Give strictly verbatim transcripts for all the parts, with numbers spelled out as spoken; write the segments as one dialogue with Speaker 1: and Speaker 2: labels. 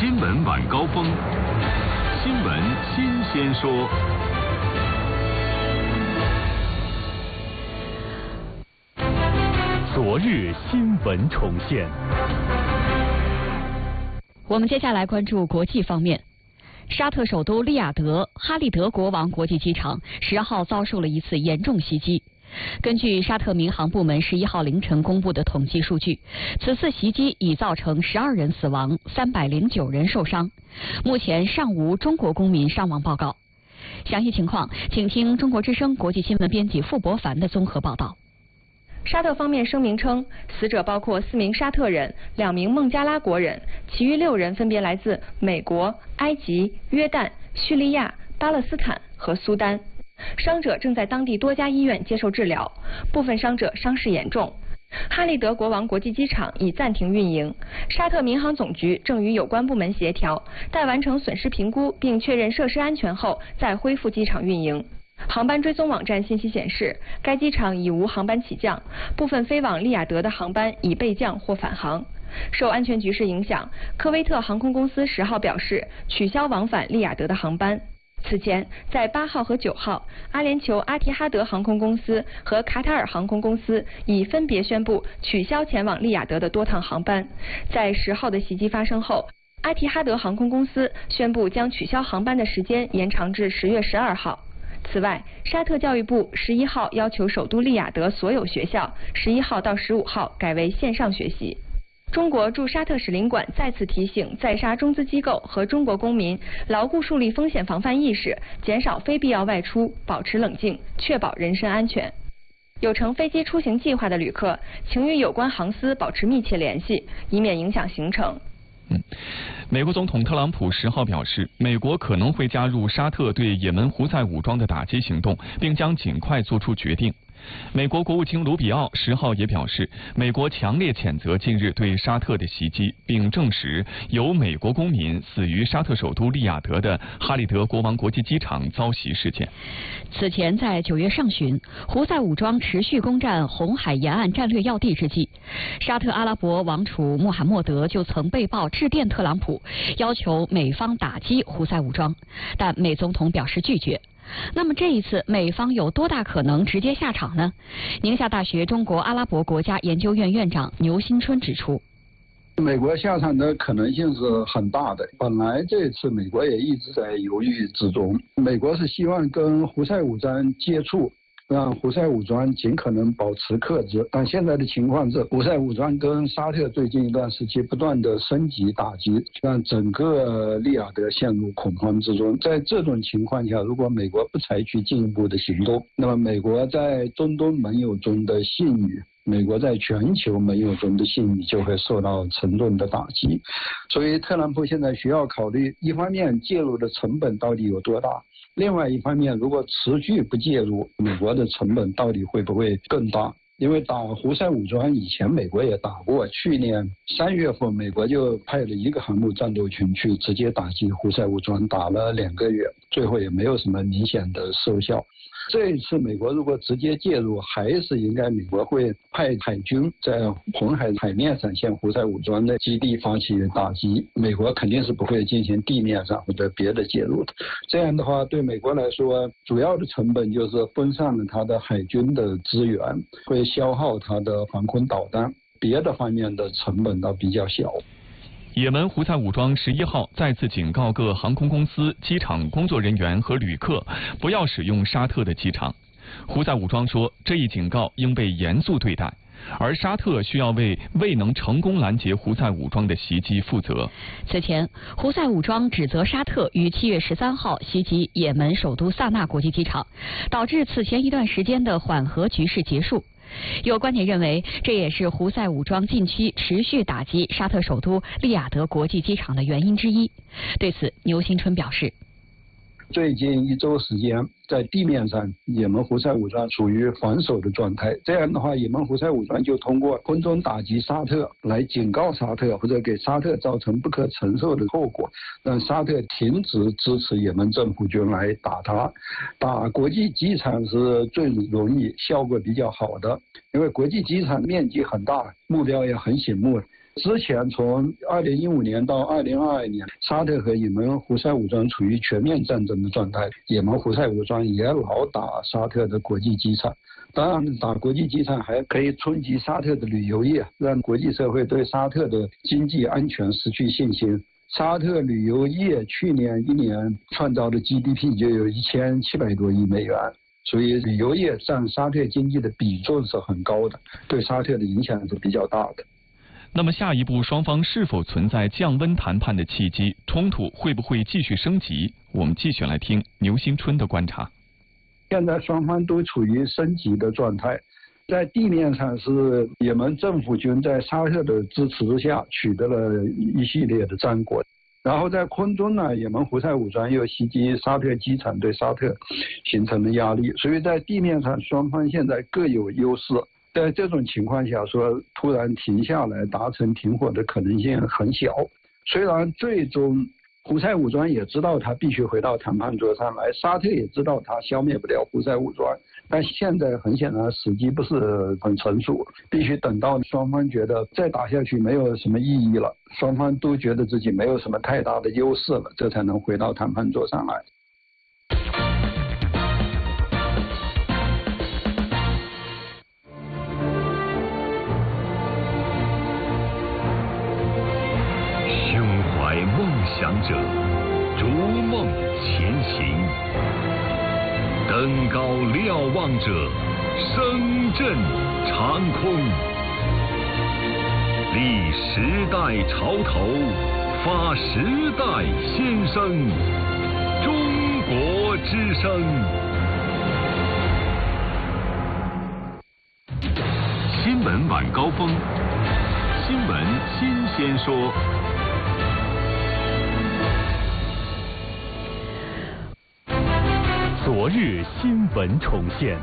Speaker 1: 新闻晚高峰，新闻新鲜说。昨日新闻重现。
Speaker 2: 我们接下来关注国际方面。沙特首都利雅得哈利德国王国际机场十号遭受了一次严重袭击。根据沙特民航部门十一号凌晨公布的统计数据，此次袭击已造成十二人死亡，三百零九人受伤。目前尚无中国公民伤亡报告。详细情况，请听中国之声国际新闻编辑傅博凡的综合报道。
Speaker 3: 沙特方面声明称，死者包括四名沙特人、两名孟加拉国人，其余六人分别来自美国、埃及、约旦、叙利亚、巴勒斯坦和苏丹。伤者正在当地多家医院接受治疗，部分伤者伤势严重。哈利德国王国际机场已暂停运营，沙特民航总局正与有关部门协调，待完成损失评估并确认设施安全后，再恢复机场运营。航班追踪网站信息显示，该机场已无航班起降，部分飞往利雅得的航班已备降或返航。受安全局势影响，科威特航空公司十号表示取消往返利雅得的航班。此前，在八号和九号，阿联酋阿提哈德航空公司和卡塔尔航空公司已分别宣布取消前往利雅得的多趟航班。在十号的袭击发生后，阿提哈德航空公司宣布将取消航班的时间延长至十月十二号。此外，沙特教育部十一号要求首都利雅得所有学校十一号到十五号改为线上学习。中国驻沙特使领馆再次提醒在沙中资机构和中国公民牢固树立风险防范意识，减少非必要外出，保持冷静，确保人身安全。有乘飞机出行计划的旅客，请与有关航司保持密切联系，以免影响行程。
Speaker 4: 嗯，美国总统特朗普十号表示，美国可能会加入沙特对也门胡塞武装的打击行动，并将尽快做出决定。美国国务卿卢比奥十号也表示，美国强烈谴责近日对沙特的袭击，并证实有美国公民死于沙特首都利雅得的哈利德国王国际机场遭袭事件。
Speaker 2: 此前，在九月上旬，胡塞武装持续攻占红海沿岸战略要地之际，沙特阿拉伯王储穆罕默德就曾被曝致电特朗普，要求美方打击胡塞武装，但美总统表示拒绝。那么这一次美方有多大可能直接下场呢？宁夏大学中国阿拉伯国家研究院院长牛新春指出，
Speaker 5: 美国下场的可能性是很大的。本来这次美国也一直在犹豫之中，美国是希望跟胡塞武装接触，让胡塞武装尽可能保持克制，但现在的情况是，胡塞武装跟沙特最近一段时期不断的升级打击，让整个利雅得陷入恐慌之中。在这种情况下，如果美国不采取进一步的行动，那么美国在中东盟友中的信誉，美国在全球盟友中的信誉就会受到沉重的打击。所以特朗普现在需要考虑，一方面介入的成本到底有多大，另外一方面，如果持续不介入，美国的成本到底会不会更大？因为打胡塞武装以前美国也打过，去年三月份美国就派了一个航母战斗群去直接打击胡塞武装，打了两个月，最后也没有什么明显的收效。这一次美国如果直接介入，还是应该美国会派海军在红海海面上向胡塞武装的基地发起打击，美国肯定是不会进行地面上或者别的介入的。这样的话对美国来说，主要的成本就是分散了它的海军的资源，会消耗它的防空导弹，别的方面的成本倒比较小。
Speaker 4: 也门胡塞武装十一号再次警告各航空公司、机场工作人员和旅客不要使用沙特的机场。胡塞武装说，这一警告应被严肃对待，而沙特需要为未能成功拦截胡塞武装的袭击负责。
Speaker 2: 此前，胡塞武装指责沙特于七月十三号袭击也门首都萨那国际机场，导致此前一段时间的缓和局势结束。有观点认为，这也是胡塞武装近期持续打击沙特首都利雅得国际机场的原因之一。对此，牛新春表示，
Speaker 5: 最近一周时间，在地面上，也门胡塞武装处于防守的状态。这样的话，也门胡塞武装就通过空中打击沙特，来警告沙特，或者给沙特造成不可承受的后果，让沙特停止支持也门政府军来打他。打国际机场是最容易、效果比较好的，因为国际机场面积很大，目标也很醒目。 之前从二零一五年到二零二二年，沙特和也门胡塞武装处于全面战争的状态，也门胡塞武装也老打沙特的国际机场。当然，打国际机场还可以冲击沙特的旅游业，让国际社会对沙特的经济安全失去信心。沙特旅游业去年一年创造的 G D P 就有一千七百多亿美元，所以旅游业占沙特经济的比重是很高的，对沙特的影响是比较大的。
Speaker 4: 那么下一步双方是否存在降温谈判的契机？冲突会不会继续升级？我们继续来听牛新春的观察。
Speaker 5: 现在双方都处于升级的状态，在地面上是也门政府军在沙特的支持之下取得了一系列的战果，然后在空中呢，也门胡塞武装又袭击沙特机场，对沙特形成了压力，所以在地面上双方现在各有优势。在这种情况下说突然停下来达成停火的可能性很小，虽然最终胡塞武装也知道他必须回到谈判桌上来，沙特也知道他消灭不了胡塞武装，但现在很显然时机不是很成熟，必须等到双方觉得再打下去没有什么意义了，双方都觉得自己没有什么太大的优势了，这才能回到谈判桌上来。
Speaker 1: 想者逐梦前行，登高瞭望者声震长空。立时代潮头，发时代先声，中国之声。新闻晚高峰，新闻新鲜说。昨日新闻重现。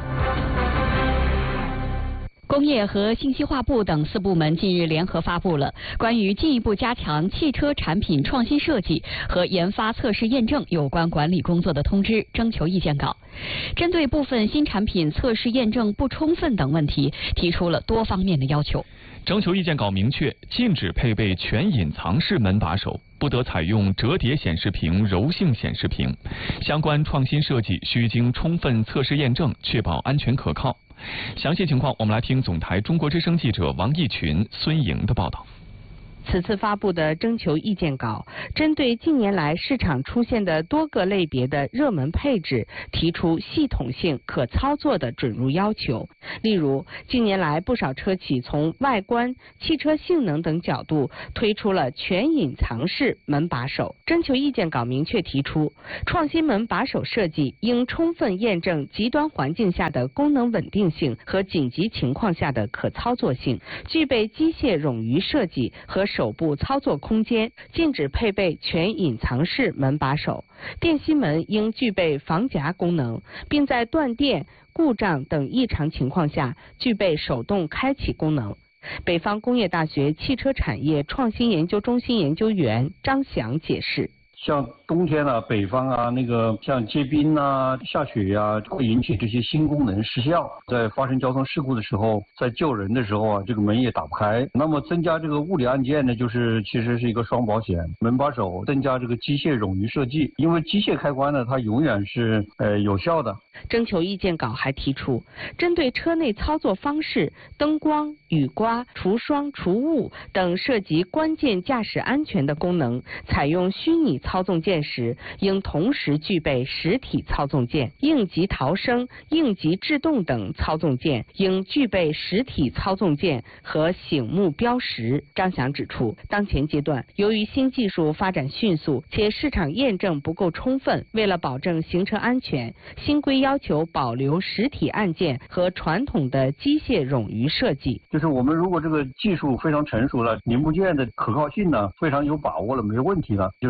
Speaker 2: 工业和信息化部等四部门近日联合发布了关于进一步加强汽车产品创新设计和研发测试验证有关管理工作的通知征求意见稿，针对部分新产品测试验证不充分等问题，提出了多方面的要求。
Speaker 4: 征求意见稿明确，禁止配备全隐藏式门把手，不得采用折叠显示屏、柔性显示屏。相关创新设计需经充分测试验证，确保安全可靠。详细情况，我们来听总台中国之声记者王义群、孙莹的报道。
Speaker 6: 此次发布的征求意见稿，针对近年来市场出现的多个类别的热门配置，提出系统性、可操作的准入要求。例如，近年来不少车企从外观、汽车性能等角度推出了全隐藏式门把手。征求意见稿明确提出，创新门把手设计应充分验证极端环境下的功能稳定性和紧急情况下的可操作性，具备机械冗余设计和手部操作空间，禁止配备全隐藏式门把手。电吸门应具备防夹功能，并在断电、故障等异常情况下具备手动开启功能。北方工业大学汽车产业创新研究中心研究员张翔解释。
Speaker 7: 像冬天啊，北方啊，那个像结冰啊、下雪呀、啊，会引起这些新功能失效。在发生交通事故的时候，在救人的时候啊，这个门也打不开。那么增加这个物理按键呢，就是其实是一个双保险。门把手增加这个机械冗余设计，因为机械开关呢，它永远是呃有效的。
Speaker 6: 征求意见稿还提出，针对车内操作方式、灯光、雨刮、除霜、除雾等涉及关键驾驶安全的功能，采用虚拟操纵键时，应同时具备实体操纵键；应急逃生、应急制动等操纵键应具备实体操纵键和醒目标识。张翔指出，当前阶段由于新技术发展迅速，且市场验证不够充分，为了保证行车安全，新规要求保留实体按键和传统的机械冗余设计。
Speaker 7: 就是我们如果这个技术非常成熟了，零部件的可靠性呢非常有把握了，没有问题了，就是以后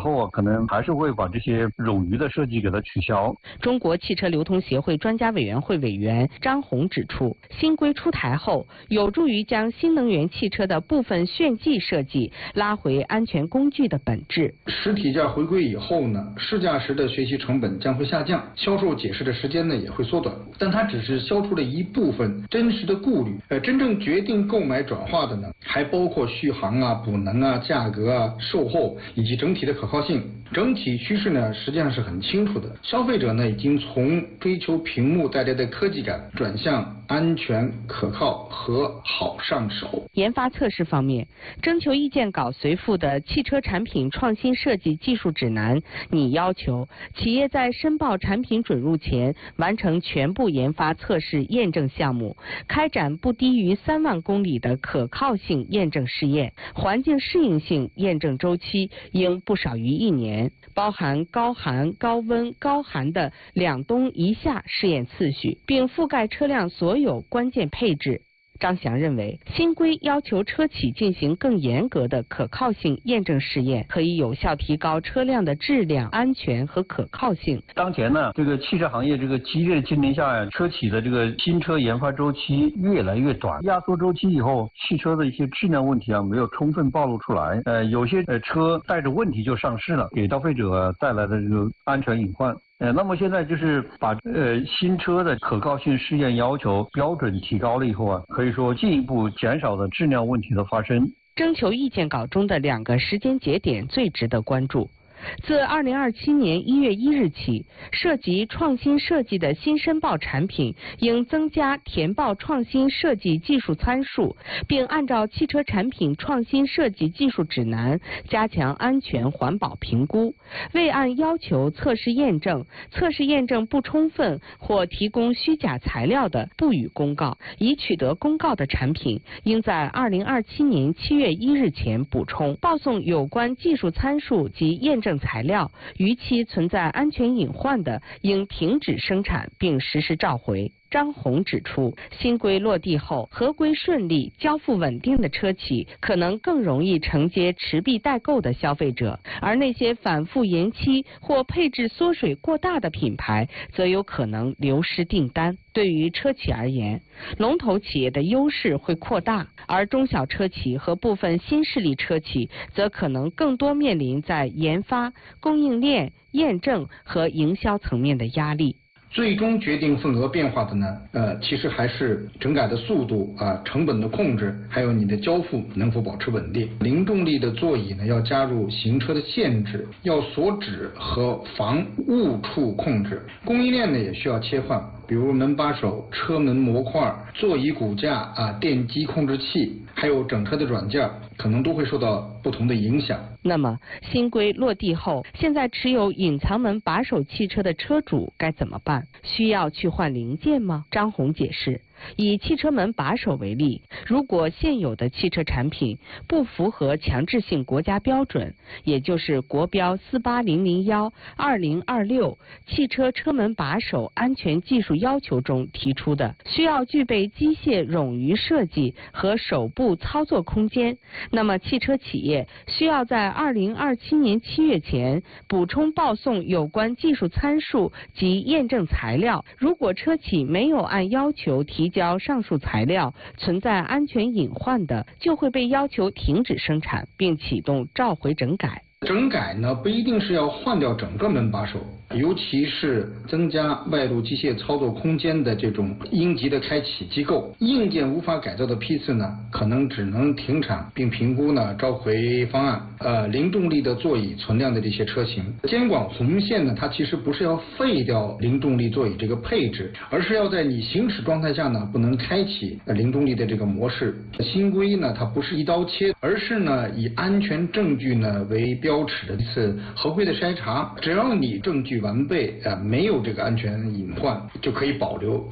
Speaker 7: 后啊，可能还是会把这些冗余的设计给它取消。
Speaker 6: 中国汽车流通协会专家委员会委员张红指出，新规出台后，有助于将新能源汽车的部分炫技设计拉回安全工具的本质。
Speaker 8: 实体价回归以后呢，试驾时的学习成本将会下降，销售解释的时间呢也会缩短。但它只是消除了一部分真实的顾虑，呃，真正决定购买转化的呢，还包括续航啊、补能啊、价格啊、售后以及整体的可靠性。整体趋势呢，实际上是很清楚的。消费者呢，已经从追求屏幕带来的科技感，转向安全、可靠和好上手。
Speaker 6: 研发测试方面，征求意见稿随附的汽车产品创新设计技术指南拟要求，企业在申报产品准入前，完成全部研发测试验证项目，开展不低于三万公里的可靠性验证试验，环境适应性验证周期应不少于一年。包含高寒、高温、高寒的两冬一夏试验次序，并覆盖车辆所有关键配置。张翔认为，新规要求车企进行更严格的可靠性验证试验，可以有效提高车辆的质量、安全和可靠性。
Speaker 7: 当前呢，这个汽车行业这个激烈竞争下呀，车企的这个新车研发周期越来越短，压缩周期以后，汽车的一些质量问题啊没有充分暴露出来，呃，有些呃车带着问题就上市了，给消费者带来的这个安全隐患。呃，那么现在就是把呃新车的可靠性试验要求标准提高了以后啊，可以说进一步减少了质量问题的发生。
Speaker 6: 征求意见稿中的两个时间节点最值得关注。自二零二七年一月一日起，涉及创新设计的新申报产品应增加填报创新设计技术参数，并按照汽车产品创新设计技术指南加强安全环保评估。未按要求测试验证、测试验证不充分或提供虚假材料的，不予公告。已取得公告的产品，应在二零二七年七月一日前补充报送有关技术参数及验证材料，逾期存在安全隐患的，应停止生产并实施召回。张红指出，新规落地后，合规顺利、交付稳定的车企可能更容易承接持币待购的消费者，而那些反复延期或配置缩水过大的品牌，则有可能流失订单。对于车企而言，龙头企业的优势会扩大，而中小车企和部分新势力车企则可能更多面临在研发、供应链、验证和营销层面的压力。
Speaker 8: 最终决定份额变化的呢，呃，其实还是整改的速度啊、成本的控制，还有你的交付能否保持稳定。零重力的座椅呢，要加入行车的限制，要锁止和防误触控制。供应链呢也需要切换，比如门把手、车门模块、座椅骨架啊、电机控制器，还有整车的软件，可能都会受到不同的影响。
Speaker 6: 那么，新规落地后，现在持有隐藏门把手汽车的车主该怎么办？需要去换零件吗？张红解释，以汽车门把手为例，如果现有的汽车产品不符合强制性国家标准，也就是国标四八零零幺二零二六汽车车门把手安全技术要求中提出的，需要具备机械冗余设计和手部操作空间，那么汽车企业需要在二零二七年七月前补充报送有关技术参数及验证材料。如果车企没有按要求提交上述材料，存在安全隐患的，就会被要求停止生产，并启动召回整改。
Speaker 8: 整改呢，不一定是要换掉整个门把手，尤其是增加外部机械操作空间的这种应急的开启机构，硬件无法改造的批次呢，可能只能停产并评估呢召回方案。呃，零重力的座椅存量的这些车型，监管红线呢，它其实不是要废掉零重力座椅这个配置，而是要在你行驶状态下呢，不能开启零重力的这个模式。新规呢，它不是一刀切，而是呢以安全证据呢为标标尺的一次合规的筛查，只要你证据完备，呃，没有这个安全隐患，就可以保留。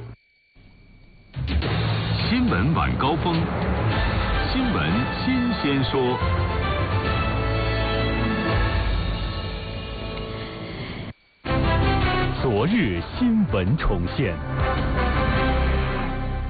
Speaker 1: 新闻晚高峰，新闻新鲜说。昨日新闻重现。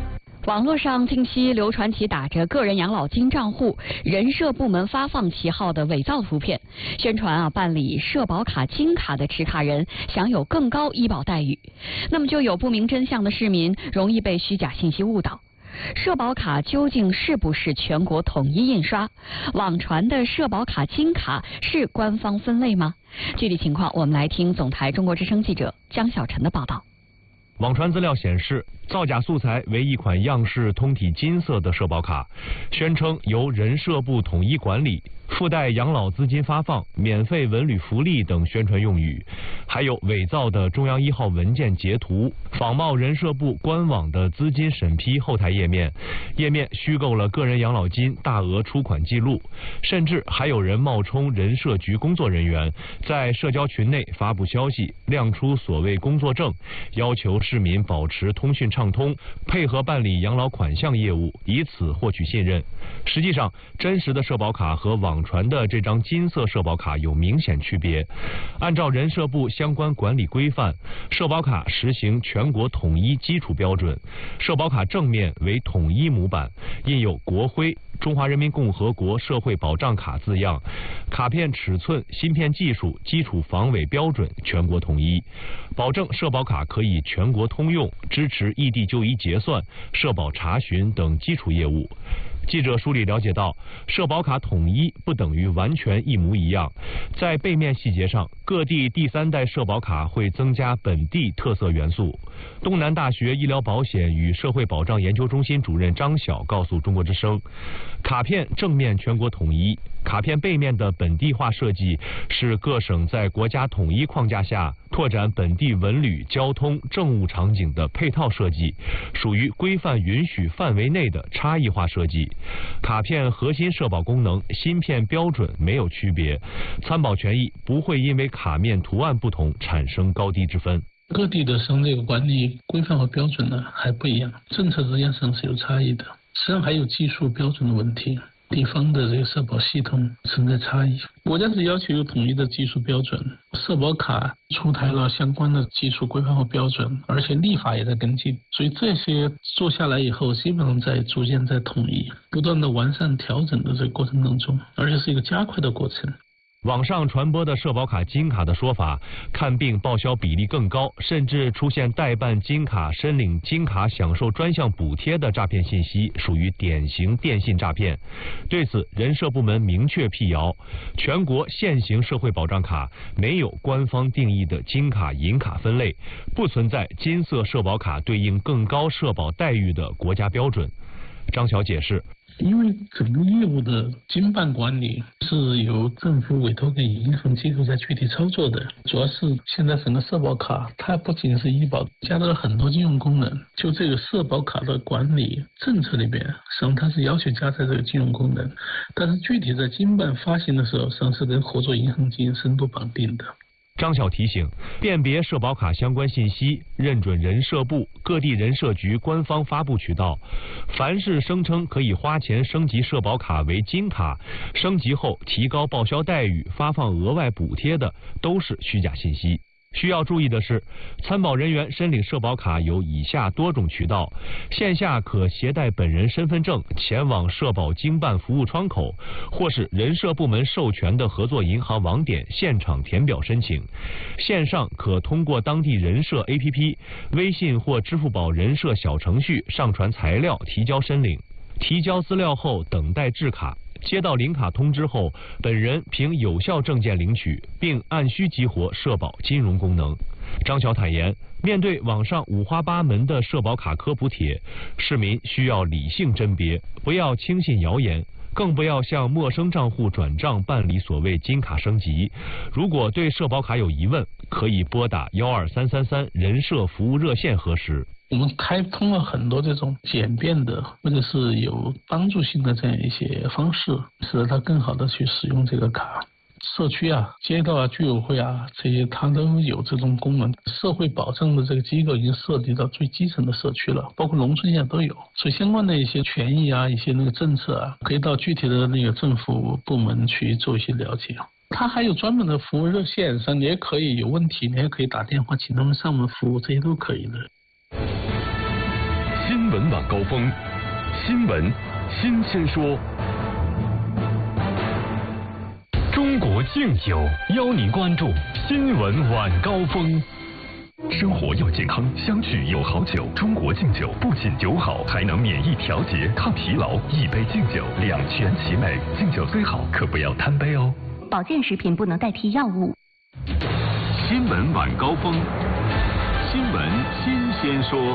Speaker 2: 网络上近期流传起打着个人养老金账户、人社部门发放旗号的伪造图片，宣传啊办理社保卡金卡的持卡人享有更高医保待遇。那么就有不明真相的市民容易被虚假信息误导。社保卡究竟是不是全国统一印刷？网传的社保卡金卡是官方分类吗？具体情况我们来听总台中国之声记者江小晨的报道。
Speaker 9: 网传资料显示，造假素材为一款样式通体金色的社保卡，宣称由人社部统一管理，附带养老资金发放、免费文旅福利等宣传用语，还有伪造的中央一号文件截图，仿冒人社部官网的资金审批后台页面，页面虚构了个人养老金大额出款记录，甚至还有人冒充人社局工作人员，在社交群内发布消息，亮出所谓工作证，要求市民保持通讯畅通，配合办理养老款项业务，以此获取信任。实际上，真实的社保卡和网传的这张金色社保卡有明显区别。按照人社部相关管理规范，社保卡实行全国统一基础标准，社保卡正面为统一模板，印有国徽、中华人民共和国社会保障卡字样，卡片尺寸、芯片技术、基础防伪标准全国统一，保证社保卡可以全国通用，支持异地就医结算、社保查询等基础业务。记者梳理了解到，社保卡统一不等于完全一模一样，在背面细节上，各地第三代社保卡会增加本地特色元素。东南大学医疗保险与社会保障研究中心主任张晓告诉中国之声，卡片正面全国统一，卡片背面的本地化设计是各省在国家统一框架下拓展本地文旅、交通、政务场景的配套设计，属于规范允许范围内的差异化设计。卡片核心社保功能、芯片标准没有区别，参保权益不会因为卡面图案不同产生高低之分。
Speaker 10: 各地的省这个管理规范和标准呢还不一样，政策之间实际上是有差异的，实际上还有技术标准的问题。地方的这个社保系统存在差异，国家是要求有统一的技术标准，社保卡出台了相关的技术规范和标准，而且立法也在跟进，所以这些做下来以后，基本上在逐渐在统一，不断的完善调整的这个过程当中，而且是一个加快的过程。
Speaker 9: 网上传播的社保卡金卡的说法，看病报销比例更高，甚至出现代办金卡、申领金卡享受专项补贴的诈骗信息，属于典型电信诈骗。对此，人社部门明确辟谣，全国现行社会保障卡没有官方定义的金卡、银卡分类，不存在金色社保卡对应更高社保待遇的国家标准。张晓解释，
Speaker 10: 因为整个业务的经办管理是由政府委托给银行机构在具体操作的，主要是现在整个社保卡它不仅是医保，加了很多金融功能，就这个社保卡的管理政策里边，实际上它是要求加在这个金融功能，但是具体在经办发行的时候，实际上是跟合作银行进行深度绑定的。
Speaker 9: 张晓提醒，辨别社保卡相关信息，认准人社部、各地人社局官方发布渠道。凡是声称可以花钱升级社保卡为金卡，升级后提高报销待遇、发放额外补贴的，都是虚假信息。需要注意的是，参保人员申领社保卡有以下多种渠道：线下可携带本人身份证前往社保经办服务窗口，或是人社部门授权的合作银行网点现场填表申请；线上可通过当地人社 A P P、微信或支付宝人社小程序上传材料提交申领。提交资料后等待制卡。接到领卡通知后，本人凭有效证件领取，并按需激活社保金融功能。张晓坦言，面对网上五花八门的社保卡科普帖，市民需要理性甄别，不要轻信谣言，更不要向陌生账户转账办理所谓金卡升级。如果对社保卡有疑问，可以拨打幺二三三三人社服务热线核实。
Speaker 10: 我们开通了很多这种简便的或者是有帮助性的这样一些方式，使得它更好的去使用这个卡。社区啊、街道啊、居委会啊，这些它都有这种功能。社会保障的这个机构已经涉及到最基层的社区了，包括农村现在都有。所以相关的一些权益啊、一些那个政策啊，可以到具体的那个政府部门去做一些了解。它还有专门的服务热线上，你也可以有问题，你也可以打电话请他们上门服务，这些都可以的。
Speaker 1: 新新闻晚高峰，新闻新鲜说。中国敬酒邀您关注新闻晚高峰。生活要健康，相聚有好酒。中国敬酒不仅酒好，还能免疫调节、抗疲劳。一杯敬酒，两全其美。敬酒虽好，可不要贪杯哦。
Speaker 11: 保健食品不能代替药物。
Speaker 1: 新闻晚高峰，新闻新鲜说。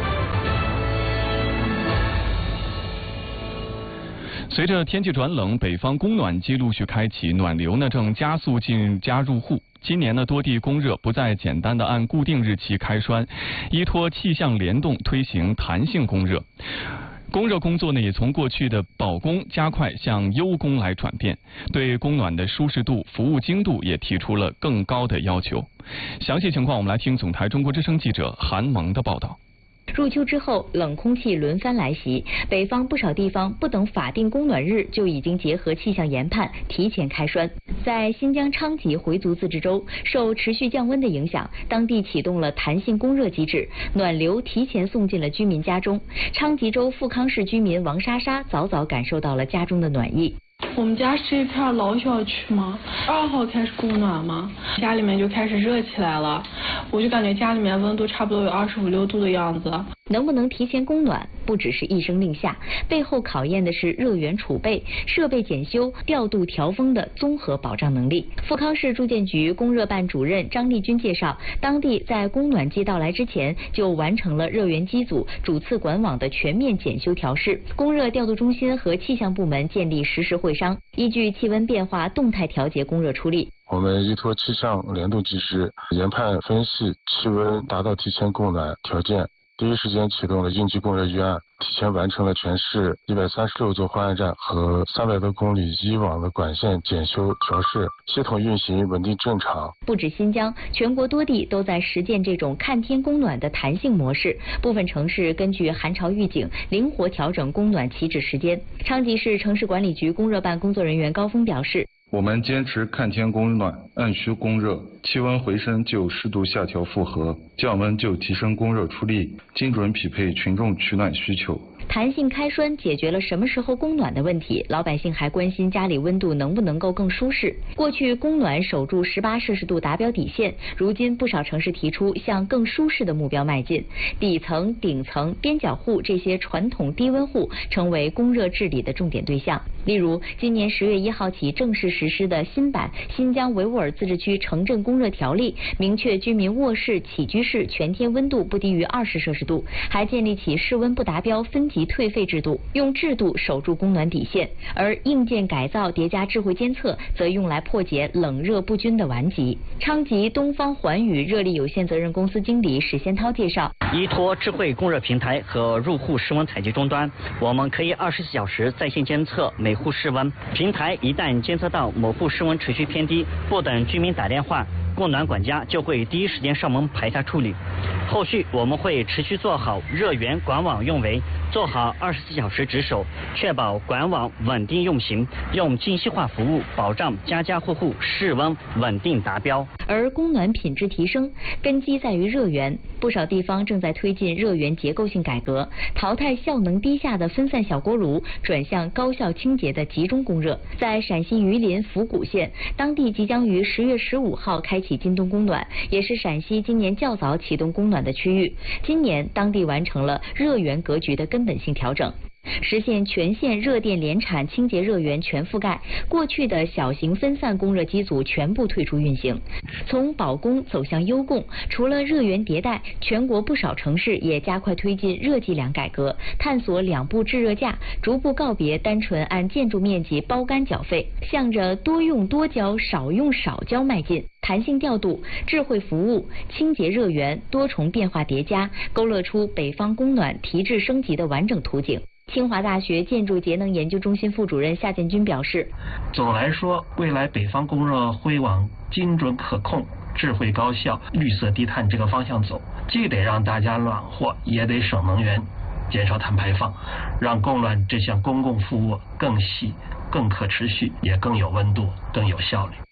Speaker 4: 随着天气转冷，北方供暖季陆续开启，暖流呢正加速进家入户。今年呢，多地供热不再简单的按固定日期开栓，依托气象联动推行弹性供热。供热工作呢，也从过去的保供加快向优供来转变，对供暖的舒适度、服务精度也提出了更高的要求。详细情况，我们来听总台中国之声记者韩萌的报道。
Speaker 12: 入秋之后，冷空气轮番来袭，北方不少地方不等法定供暖日就已经结合气象研判提前开栓。在新疆昌吉回族自治州，受持续降温的影响，当地启动了弹性供热机制，暖流提前送进了居民家中。昌吉州富康市居民王莎莎早早感受到了家中的暖意。
Speaker 13: 我们家是一片老小区嘛，二号开始供暖嘛，家里面就开始热起来了，我就感觉家里面温度差不多有二十五六度的样子。
Speaker 12: 能不能提前供暖，不只是一声令下，背后考验的是热源储备、设备检修、调度调峰的综合保障能力。富康市住建局供热办主任张丽君介绍，当地在供暖季到来之前就完成了热源机组、主次管网的全面检修调试，供热调度中心和气象部门建立实时会商，依据气温变化动态调节供热出力。
Speaker 14: 我们依托气象联动机制，研判分析气温达到提前供暖条件，第一时间启动了应急供热预案，提前完成了全市一百三十六座换岸站和三百多公里以往的管线检修调试，系统运行稳定正常。
Speaker 12: 不止新疆，全国多地都在实践这种看天供暖的弹性模式，部分城市根据寒潮预警灵活调整供暖起止时间。昌吉市城市管理局供热办工作人员高峰表示，
Speaker 15: 我们坚持看天供暖，按需供热，气温回升就适度下调负荷，降温就提升供热出力，精准匹配群众取暖需求。
Speaker 12: 弹性开栓解决了什么时候供暖的问题，老百姓还关心家里温度能不能够更舒适。过去供暖守住十八摄氏度达标底线，如今不少城市提出向更舒适的目标迈进。底层、顶层、边角户这些传统低温户成为供热治理的重点对象。例如，今年十月一号起正式实施的新版《新疆维吾尔自治区城镇供热条例》，明确居民卧室、起居室全天温度不低于二十摄氏度，还建立起室温不达标分级退费制度，用制度守住供暖底线。而硬件改造叠加智慧监测，则用来破解冷热不均的顽疾。昌吉东方环宇热力有限责任公司经理史先涛介绍，
Speaker 16: 依托智慧供热平台和入户室温采集终端，我们可以二十四小时在线监测每户室温。平台一旦监测到某户室温持续偏低，不等居民打电话，供暖管家就会第一时间上门排查处理。后续我们会持续做好热源管网运维，做好二十四小时值守，确保管网稳定运行，用精细化服务保障家家户户室温稳定达标。
Speaker 12: 而供暖品质提升根基在于热源，不少地方正在推进热源结构性改革，淘汰效能低下的分散小锅炉，转向高效清洁的集中供热。在陕西榆林府谷县，当地即将于十月十五号开启今冬供暖，也是陕西今年较早启动供暖的区域。今年当地完成了热源格局的根本性调整，实现全县热电联产清洁热源全覆盖，过去的小型分散供热机组全部退出运行。从保供走向优供，除了热源迭代，全国不少城市也加快推进热计量改革，探索两步制热价，逐步告别单纯按建筑面积包干缴费，向着多用多交、少用少交迈进。弹性调度、智慧服务、清洁热源多重变化叠加，勾勒出北方供暖提质升级的完整图景。清华大学建筑节能研究中心副主任夏建军表示，
Speaker 17: 总来说，未来北方供热会往精准可控、智慧高效、绿色低碳这个方向走，既得让大家暖和，也得省能源，减少碳排放，让供暖这项公共服务更细、更可持续，也更有温度、更有效率。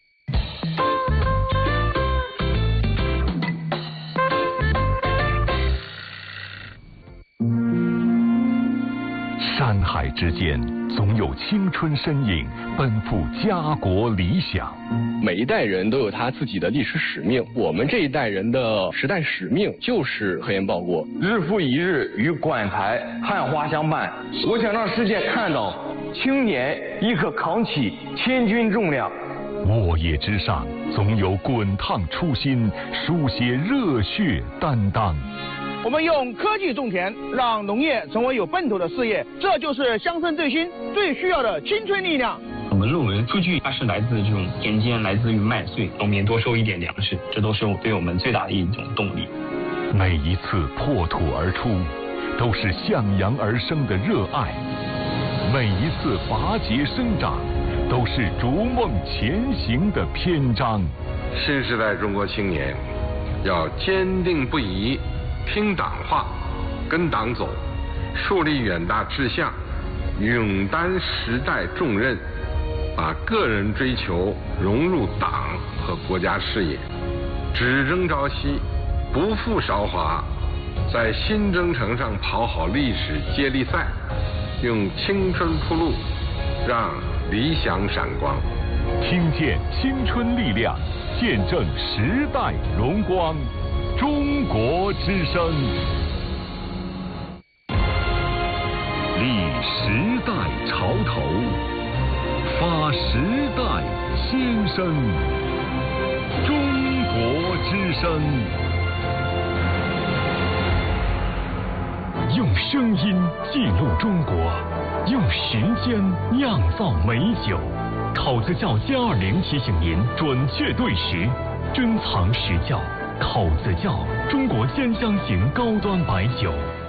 Speaker 1: 山海之间，总有青春身影奔赴家国理想。
Speaker 18: 每一代人都有他自己的历史使命，我们这一代人的时代使命就是科研报国。
Speaker 19: 日复一日与馆台汉花相伴，我想让世界看到青年亦可扛起千钧重量。
Speaker 1: 沃野之上，总有滚烫初心，书写热血担当。
Speaker 20: 我们用科技种田，让农业成为有奔头的事业，这就是乡村振兴最需要的青春力量。
Speaker 21: 我们论文数据它是来自这种田间，来自于麦穗，农民多收一点粮食，这都是对我们最大的一种动力。
Speaker 1: 每一次破土而出，都是向阳而生的热爱；每一次拔节生长，都是逐梦前行的篇章。
Speaker 22: 新时代中国青年要坚定不移听党话，跟党走，树立远大志向，勇担时代重任，把个人追求融入党和国家事业，只争朝夕，不负韶华，在新征程上跑好历史接力赛，用青春铺路，让理想闪光。
Speaker 1: 听见青春力量，见证时代荣光。中国之声，立时代潮头，发时代先声。中国之声，用声音记录中国，用时间酿造美酒。口子窖歼二零提醒您准确对时，珍藏时窖。口子窖，中国鲜香型高端白酒。